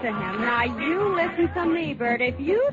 to him. Now, you listen to me, Bert. If you